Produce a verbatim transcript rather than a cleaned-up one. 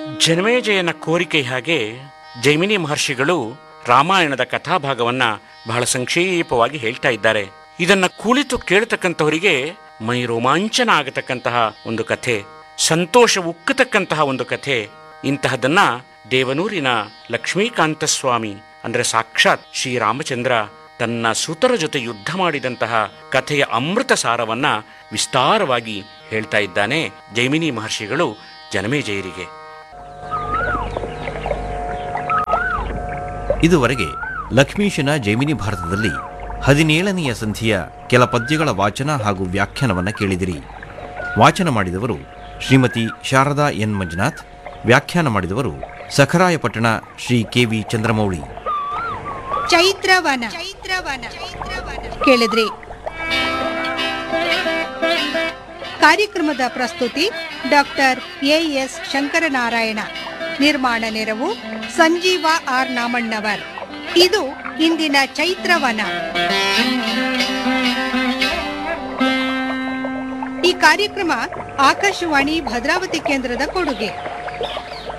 ಜನಮೇಜಯನ ಕೋರಿಕೆ ಹಾಗೆ ಜೈಮಿನಿ ಮಹರ್ಷಿಗಳು ರಾಮಾಯಣದ ಕಥಾಭಾಗವನ್ನ ಬಹಳ ಸಂಕ್ಷೇಪವಾಗಿ ಹೇಳ್ತಾ ಇದ್ದಾರೆ. ಇದನ್ನ ಕುಳಿತು ಕೇಳತಕ್ಕಂಥವರಿಗೆ ಮೈ ರೋಮಾಂಚನ ಆಗತಕ್ಕಂತಹ ಒಂದು ಕಥೆ, ಸಂತೋಷ ಉಕ್ಕತಕ್ಕಂತಹ ಒಂದು ಕಥೆ. ಇಂತಹದನ್ನ ದೇವನೂರಿನ ಲಕ್ಷ್ಮೀಕಾಂತ ಸ್ವಾಮಿ ಅಂದ್ರೆ ಸಾಕ್ಷಾತ್ ಶ್ರೀರಾಮಚಂದ್ರ ತನ್ನ ಸುತರ ಜೊತೆ ಯುದ್ಧ ಮಾಡಿದಂತಹ ಕಥೆಯ ಅಮೃತ ಸಾರವನ್ನ ವಿಸ್ತಾರವಾಗಿ ಹೇಳ್ತಾ ಇದ್ದಾನೆ ಜೈಮಿನಿ ಮಹರ್ಷಿಗಳು ಜನಮೇಜಯರಿಗೆ. ಇದುವರೆಗೆ ಲಕ್ಷ್ಮೀಶನ ಜೈಮಿನಿ ಭಾರತದಲ್ಲಿ ಹದಿನೇಳನೆಯ ಸಂಧಿಯ ಕೆಲ ಪದ್ಯಗಳ ವಾಚನ ಹಾಗೂ ವ್ಯಾಖ್ಯಾನವನ್ನು ಕೇಳಿದಿರಿ. ವಾಚನ ಮಾಡಿದವರು ಶ್ರೀಮತಿ ಶಾರದಾ ಎನ್ ಮಂಜುನಾಥ್, ವ್ಯಾಖ್ಯಾನ ಮಾಡಿದವರು ಸಖರಾಯಪಟ್ಟಣ ಶ್ರೀ ಕೆ ವಿ ಚಂದ್ರಮೌಳಿ. ಚೈತ್ರವನ ಚೈತ್ರವನ ಕೇಳಿದ್ರಿ. ಕಾರ್ಯಕ್ರಮದ ಪ್ರಸ್ತುತಿ ಡಾಕ್ಟರ್ ಎ ಎಸ್ ಶಂಕರನಾರಾಯಣ. ನಿರ್ಮಾಣ ನೆರವು ಸಂಜೀವ ಆರ್ ನಾಮಣ್ಣವರ್. ಇದು ಇಂದಿನ ಚೈತ್ರವನ. ಈ ಕಾರ್ಯಕ್ರಮ ಆಕಾಶವಾಣಿ ಭದ್ರಾವತಿ ಕೇಂದ್ರದ ಕೊಡುಗೆ.